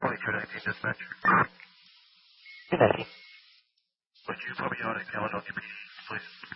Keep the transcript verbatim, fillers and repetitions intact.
twenty-two nineteen dispatch. Good night. Would you put me on a calendar, please?